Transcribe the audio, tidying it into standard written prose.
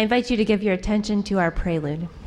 invite you to give your attention to our prelude.